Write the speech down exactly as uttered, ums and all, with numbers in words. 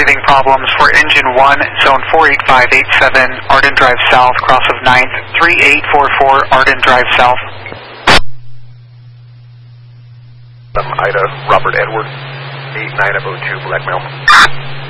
breathing problems for engine one, zone four eight five eight seven, Arden Drive South, cross of ninth, three eight four four, Arden Drive South. Um, Ida, Robert Edward, eight nine oh two, Black Mountain.